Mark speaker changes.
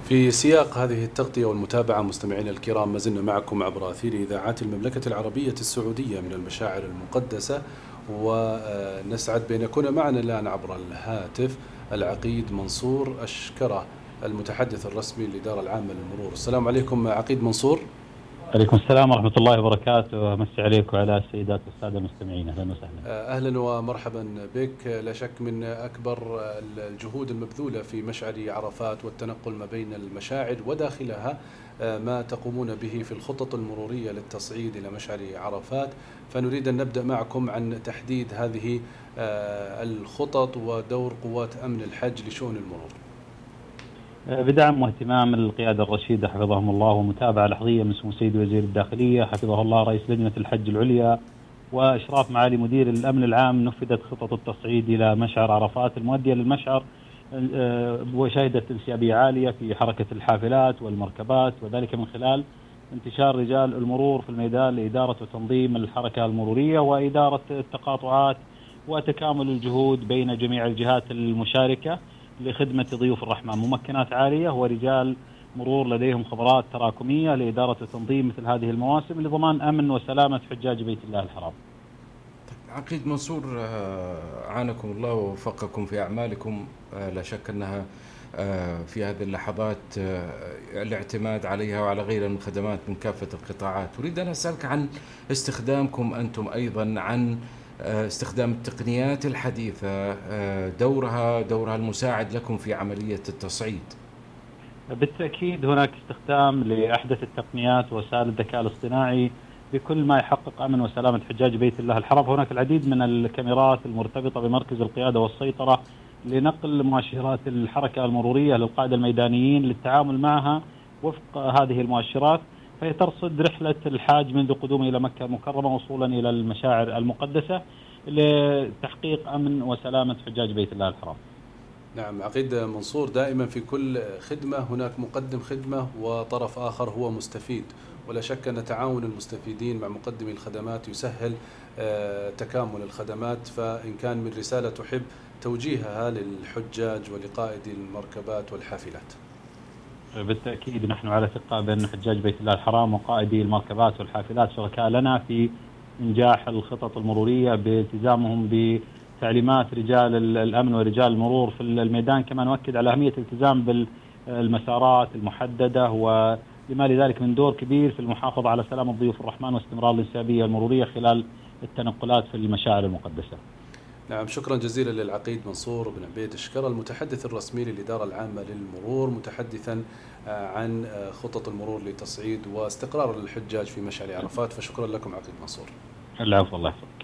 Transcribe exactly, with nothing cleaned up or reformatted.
Speaker 1: في سياق هذه التغطية والمتابعة مستمعينا الكرام، ما زلنا معكم عبر أثير إذاعات المملكة العربية السعودية من المشاعر المقدسة، ونسعد بأن يكون معنا الآن عبر الهاتف العقيد منصور أشكرة، المتحدث الرسمي للإدارة العامة للمرور. السلام عليكم عقيد منصور.
Speaker 2: عليكم السلام ورحمة الله وبركاته، أمسي عليك وعلى السيدات والسادة المستمعين. أهلا وسهلا.
Speaker 1: أهلا ومرحبا بك. لا شك من أكبر الجهود المبذولة في مشعر عرفات والتنقل ما بين المشاعر وداخلها ما تقومون به في الخطط المرورية للتصعيد إلى مشعر عرفات، فنريد أن نبدأ معكم عن تحديد هذه الخطط ودور قوات أمن الحج لشؤون المرور.
Speaker 2: بدعم واهتمام القيادة الرشيدة حفظهم الله ومتابعة لحظية من سمو سيد وزير الداخلية حفظه الله رئيس لجنة الحج العليا وإشراف معالي مدير الأمن العام، نفذت خطط التصعيد إلى مشعر عرفات المؤدية للمشعر، وشهدت انسيابية عالية في حركة الحافلات والمركبات، وذلك من خلال انتشار رجال المرور في الميدان لإدارة وتنظيم الحركة المرورية وإدارة التقاطعات وتكامل الجهود بين جميع الجهات المشاركة لخدمة ضيوف الرحمن. ممكنات عالية ورجال مرور لديهم خبرات تراكمية لإدارة وتنظيم مثل هذه المواسم لضمان أمن وسلامة حجاج بيت الله الحرام.
Speaker 3: عقيد منصور، عانكم الله ووفقكم في أعمالكم. لا شك أنها في هذه اللحظات الاعتماد عليها وعلى غيرها من الخدمات من كافة القطاعات. أريد أن أسألك عن استخدامكم أنتم أيضا، عن استخدام التقنيات الحديثة، دورها دورها المساعد لكم في عملية التصعيد.
Speaker 2: بالتأكيد هناك استخدام لأحدث التقنيات ووسائل الذكاء الاصطناعي بكل ما يحقق أمن وسلامة حجاج بيت الله الحرام. هناك العديد من الكاميرات المرتبطة بمركز القيادة والسيطرة لنقل مؤشرات الحركة المرورية للقادة الميدانيين للتعامل معها وفق هذه المؤشرات، فهي ترصد رحلة الحاج منذ قدومه إلى مكة المكرمة وصولا إلى المشاعر المقدسة لتحقيق أمن وسلامة حجاج بيت الله الحرام.
Speaker 1: نعم عقيد منصور، دائما في كل خدمة هناك مقدم خدمة وطرف آخر هو مستفيد، ولا شك أن تعاون المستفيدين مع مقدمي الخدمات يسهل تكامل الخدمات. فإن كان من رسالة تحب توجيهها للحجاج ولقائدي المركبات والحافلات.
Speaker 2: بالتأكيد نحن على ثقة بأن حجاج بيت الله الحرام وقائدي المركبات والحافلات شركاء لنا في إنجاح الخطط المرورية بالتزامهم بتعليمات رجال الأمن ورجال المرور في الميدان. كما نؤكد على أهمية الالتزام بالمسارات المحددة، ولما لذلك من دور كبير في المحافظة على سلامة ضيوف الرحمن واستمرار الانسيابية المرورية خلال التنقلات في المشاعر المقدسة.
Speaker 1: نعم، شكرا جزيلا للعقيد منصور بن عبيد أشكرة، المتحدث الرسمي للإدارة العامة للمرور، متحدثا عن خطط المرور لتصعيد واستقرار الحجاج في مشعر عرفات. فشكرا لكم عقيد منصور.
Speaker 2: العفو، الله يحفظك.